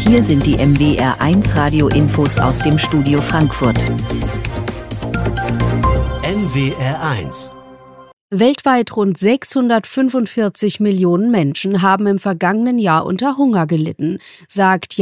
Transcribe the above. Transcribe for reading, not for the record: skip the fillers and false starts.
Hier sind die NWR1 Radio-Infos aus dem Studio Frankfurt. NWR1. Weltweit rund 645 Millionen Menschen haben im vergangenen Jahr unter Hunger gelitten, sagt